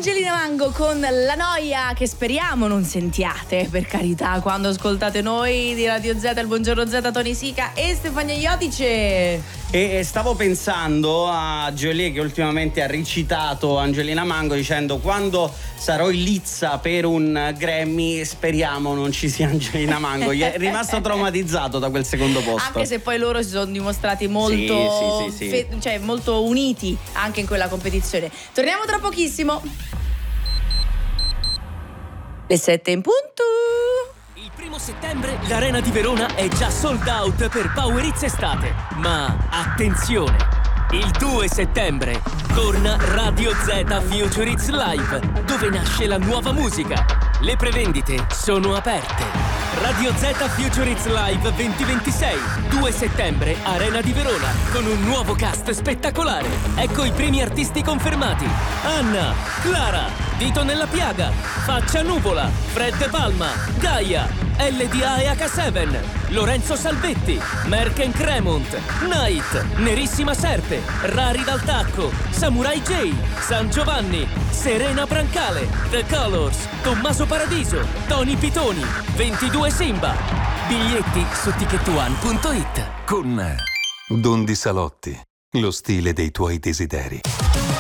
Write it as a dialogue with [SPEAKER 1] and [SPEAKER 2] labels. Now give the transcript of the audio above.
[SPEAKER 1] Angelina Mango con La Noia, che speriamo non sentiate, per carità, quando ascoltate noi di Radio Z, il Buongiorno Z, Tony Sica e Stefania Iodice.
[SPEAKER 2] E stavo pensando a Geolier, che ultimamente ha recitato Angelina Mango, dicendo: quando sarò in lizza per un Grammy speriamo non ci sia Angelina Mango. Gli è rimasto traumatizzato da quel secondo posto.
[SPEAKER 1] Anche se poi loro si sono dimostrati molto
[SPEAKER 2] sì.
[SPEAKER 1] Cioè molto uniti anche in quella competizione. Torniamo tra pochissimo. Le 7 in punto.
[SPEAKER 3] Il 1° settembre l'Arena di Verona è già sold out per Power Hits Estate. Ma attenzione! Il 2 settembre torna Radio Z Future Hits Live, dove nasce la nuova musica. Le prevendite sono aperte. Radio Z Future Hits Live 2026, 2 settembre, Arena di Verona, con un nuovo cast spettacolare. Ecco i primi artisti confermati: Anna, Clara, Dito nella Piaga, Faccia Nuvola, Fred Palma, Gaia, LDA e H7, Lorenzo Salvetti, Merken Cremont, Night, Nerissima Serpe, Rari dal Tacco, Samurai J, San Giovanni, Serena Brancale, The Colors, Tommaso Paradiso, Tony Pitoni, 22 Simba. Biglietti su ticketone.it.
[SPEAKER 4] Con Don Di Salotti, lo stile dei tuoi desideri.